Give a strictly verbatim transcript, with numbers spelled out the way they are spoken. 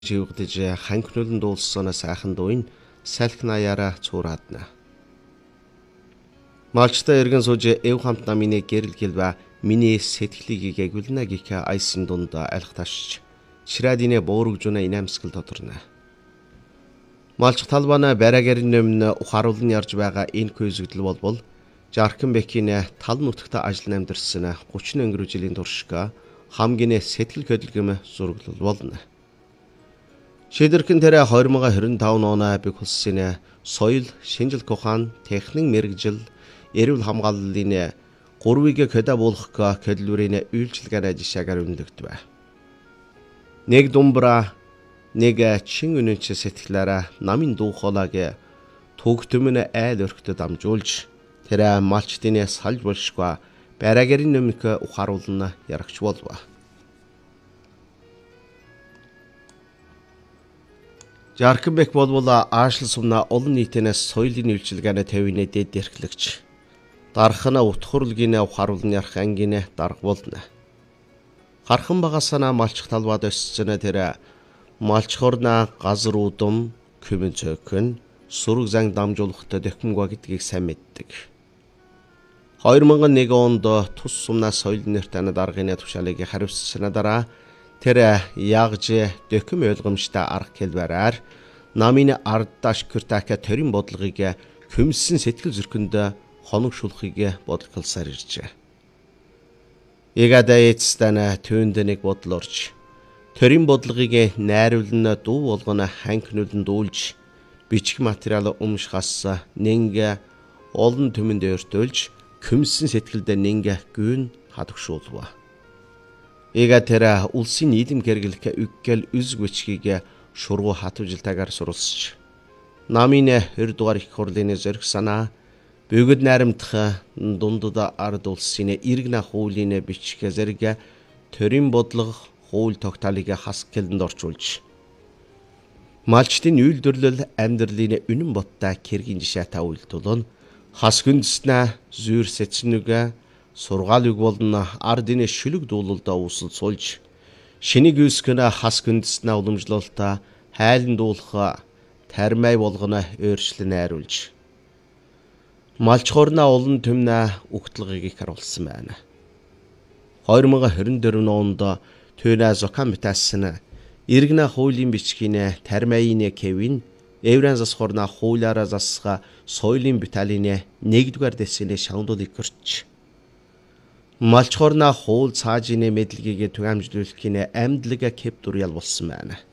живгдэж ханхнуулан дуулсан сайхан дууын салхинаяараа цуураадна. Малчтай эргэн сууж эв хамт намины гэрэл гэлва миний сэтгэлийг эгвэлнэ гэх айсын дунд айлхташ чирадинэ боорогжуна инамскал тодорно. Малч талбана барагарын нөмн ухааруулн ярьж байгаа энэ күйзэгдэл болбол Жаркан Бекийн тал нутагт ажил амьдэрсэн гучин өнгөрөө жилийн туршга хамгийн сэтгэл хөдөлгөм зураглал болно. Шийдэрхэн тэр two thousand twenty-five оны бих улсын соёл, шинжилгээ ухаан, техник мэрэгжил, эрүүл хамгааллын гурвыг хөдөө буулгах хөдөлмөрийн үйлчилгээний жишээгээр үнэлэгдэв. Нэг думбра, нэг чин үнэнч сэтгэлээрээ намын дуу хоолойг төгтөмн айл өрхтөд амжуулж тэр малчдын салж болшгүй барагарын нөмнө ухааруулна ярагч болов. Жаркан Бек болвол аашлал сумна олон нийтээс соёлын үйлчилгээний тавины дэд эрхлэгч. Дархана утхурлгийн ухааруулн ярах ангийн дарга болно. Хархан багасана малчих талбад өссөн тэр малчхорна газар удам күмэн цөкөн сүрэг зан дамжуулахтай дөхмгөө гэдгийг сайн мэддэг. two thousand one онд тус сумна соёл нэртэй даргын тушаалыг хариуцсан дараа тэр ягж дөкм ойлгомжтой арга хэлбэрээр намын ардаш куртака төрийн бодлогыг хөмсөн сэтгэл зүрхэнд хоногшуулахыг бодлохолсаар иржээ. Ягада эцстана түүнд нэг бодол орж төрийн бодлогыг найруулна дуу болгоно ханхнуулан дуулж бичих материал өмшхас нэнгэ олон төмөнд өртөөлж хөмсөн сэтгэлд нэнгэ гүн хадагшуулва. Эга тэр улсын нийгэм гэргэлэх үггэл үзгүчгийг шургуу хатвжилтаагаар сурулсч намын two дугаар их хурлын зориг санаа бүгд найрамдах дундад ард улсын иргэнэ хуулийн бичих зэрэг төрийн бодлого хууль тогтоолыг хас гэлэнд орчуулж малчдын үйлдвэрлэл амьдралын үнэн боттой кэргийн жишээтэй үйлдэлэн хас хүндэснэ зүйр сэцнүгэ сургаалыг болно ардын шүлэг дуулалдаа усал сулж шинийг үскэнэ хас хүндэснэ уламжлалтаа хайлан дуулах тармай болгоно өөрчлөн найруулж малчхорна олон төмнө үгтлэгийг харуулсан байна. twenty twenty-four онд түүнэ зокан битаасан иргэнэ хуулийн бичгийн тармайны кевин Евран засхорна хуулиараа засга соёлын биталины нэгдүгээр дэсний шагналыг гэрч малчхорна хуул цаажины мэдлэгийг түгээмжлүүлэхийн амьдлага кэп дүрял болсон байна.